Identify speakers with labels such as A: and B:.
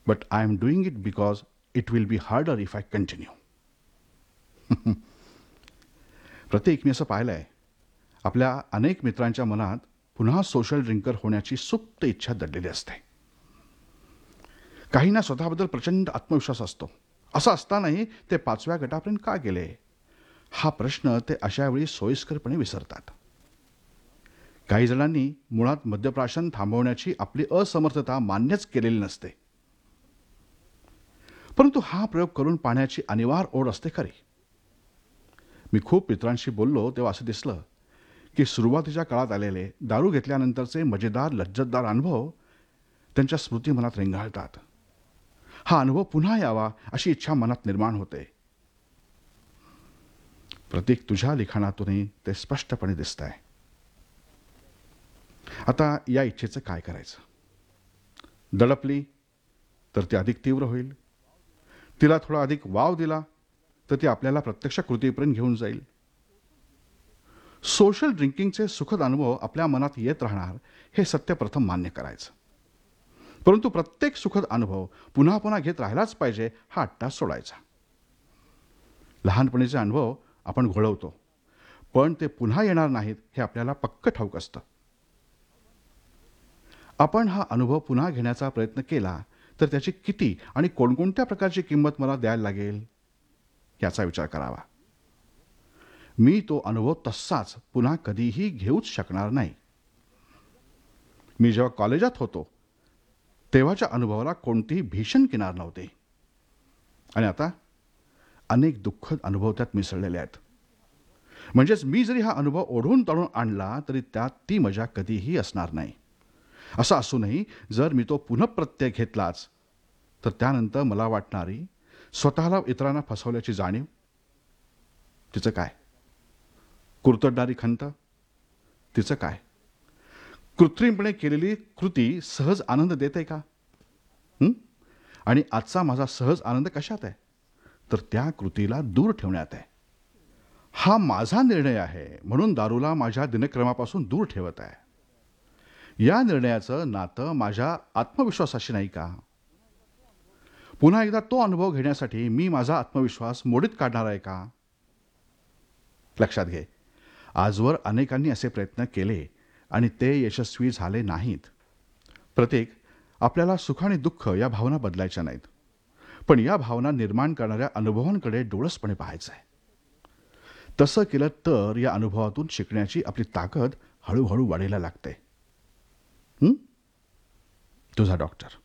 A: But I am doing it because it will be harder if I continue. प्रत्येक मी असं पाहिलं आहे, आपल्या अनेक मित्रांच्या मनात पुन्हा सोशल ड्रिंकर होण्याची सुप्त इच्छा दडलेली असते. काहींना स्वतःबद्दल प्रचंड आत्मविश्वास असतो. असं असतानाही ते 5व्या गटापर्यंत का गेले, हा प्रश्न ते अशा वेळी सोयीस्करपणे विसरतात. काही जणांनी मुळात मद्यप्राशन थांबवण्याची आपली असमर्थता मान्यच केलेली नसते. परंतु हा प्रयोग करून पाहण्याची अनिवार्य ओढ असते खरी. मी खूप मित्रांशी बोललो तेव्हा असं दिसलं की सुरुवातीच्या काळात आलेले दारू घेतल्यानंतरचे मजेदार लज्जतदार अनुभव त्यांच्या स्मृती मनात रेंगाळतात. हा अनुभव पुन्हा यावा अशी इच्छा मनात निर्माण होते. प्रतीक, तुझ्या लिखाणातूनही ते स्पष्टपणे दिसत आहे. आता या इच्छेचं काय करायचं? दडपली तर ती अधिक तीव्र होईल. तिला थोडा अधिक वाव दिला तर ती आपल्याला प्रत्यक्ष कृतीपर्यंत घेऊन जाईल. सोशल ड्रिंकिंगचे सुखद अनुभव आपल्या मनात येत राहणार हे सत्य प्रथम मान्य करायचं. परंतु प्रत्येक सुखद अनुभव पुन्हा पुन्हा घेत राहिलाच पाहिजे हा अट्टा सोडायचा. लहानपणीचे अनुभव आपण घोळवतो, पण ते पुन्हा येणार नाहीत हे आपल्याला पक्क ठाऊक असतं. आपण हा अनुभव पुन्हा घेण्याचा प्रयत्न केला तर त्याची किती आणि कोणकोणत्या प्रकारची किंमत मला द्यायला लागेल याचा विचार करावा. मी तो अनुभव तसाच पुन्हा कधीही घेऊच शकणार नाही. मी जेव्हा कॉलेजात होतो तेव्हाच्या अनुभवाला कोणतीही भीषण किनार नव्हते आणि आता अनेक दुःखद अनुभव त्यात मिसळलेले आहेत. म्हणजेच मी जरी हा अनुभव ओढून ताणून आणला तरी त्यात ती मजा कधीही असणार नाही. असं असूनही जर मी तो पुनःप्रत्यय घेतलाच तर त्यानंतर मला वाटणारी स्वतःला इतरांना फसवल्याची जाणीव, तिचं काय? कुरतडणारी खंत, तिचं काय? कृत्रिमपणे केलेली कृती सहज आनंद देते का? आणि आजचा माझा सहज आनंद कशात आहे? तर त्या कृतीला दूर ठेवण्यात आहे. हा माझा निर्णय आहे म्हणून दारूला माझ्या दिनक्रमापासून दूर ठेवत आहे. या निर्णयाचं नातं माझ्या आत्मविश्वासाशी नाही का? पुन्हा एकदा तो अनुभव घेण्यासाठी मी माझा आत्मविश्वास मोडीत काढणार आहे का? लक्षात घे, आजवर अनेकांनी असे प्रयत्न केले आणि ते यशस्वी झाले नाहीत. प्रत्येक आपल्याला सुख आणि दुःख या भावना बदलायच्या नाहीत, पण या भावना निर्माण करणाऱ्या अनुभवांकडे डोळसपणे पाहायचं आहे. तसं केलं तर या अनुभवातून शिकण्याची आपली ताकद हळूहळू वाढायला लागते. तुझा डॉक्टर.